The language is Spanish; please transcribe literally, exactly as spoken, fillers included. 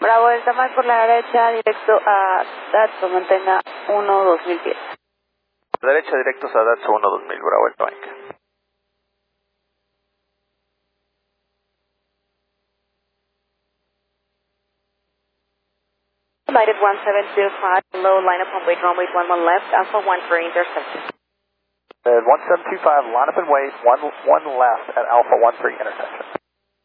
Bravo Delta Mike por la derecha, directo a Datsun, mantenga uno dos mil pies. Derecha, directos a Datsun uno dos mil, Bravo Delta Mike. United one seven two five, low line up on wait, runway one one left, Alpha one for interception. Uh, one seven two five, line up and wait, one, one left at Alpha one three intersection.